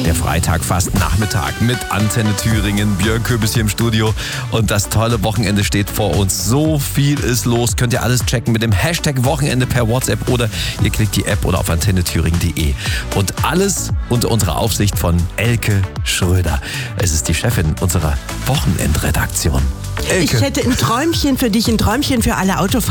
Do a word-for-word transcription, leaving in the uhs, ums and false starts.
Der Freitag fast Nachmittag mit Antenne Thüringen, Björn Köbis hier im Studio und das tolle Wochenende steht vor uns. So viel ist los, könnt ihr alles checken mit dem Hashtag Wochenende per WhatsApp oder ihr klickt die App oder auf antenne thüringen punkt de. Und alles unter unserer Aufsicht von Elke Schröder. Es ist die Chefin unserer Wochenendredaktion. Elke. Ich hätte ein Träumchen für dich, ein Träumchen für alle Autofahrer.